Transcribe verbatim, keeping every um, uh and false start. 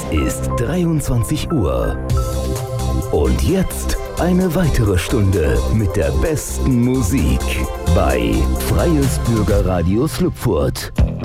ist dreiundzwanzig Uhr. Und jetzt eine weitere Stunde mit der besten Musik bei Freies Bürgerradio Slupfurt.